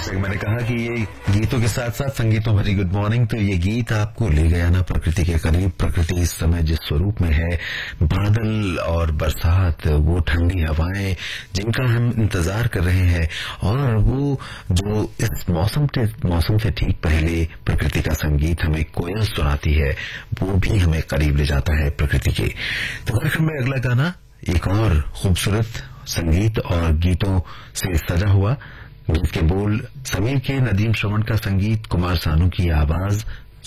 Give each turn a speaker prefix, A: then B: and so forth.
A: जैसे कि मैंने कहा कि ये गीतों के साथ साथ संगीतों भरी गुड मॉर्निंग, तो ये गीत आपको ले गया ना प्रकृति के करीब। प्रकृति इस समय जिस स्वरूप में है, बादल और बरसात, वो ठंडी हवाएं जिनका हम इंतजार कर रहे हैं, और वो जो इस मौसम से ठीक पहले प्रकृति का संगीत हमें कोयल सुनाती है, वो भी हमें करीब ले जाता है प्रकृति के। तो कार्यक्रम में अगला गाना एक और खूबसूरत संगीत और गीतों से सजा हुआ, जिसके बोल समीर के, नदीम श्रवण का संगीत, कुमार सानू की आवाज,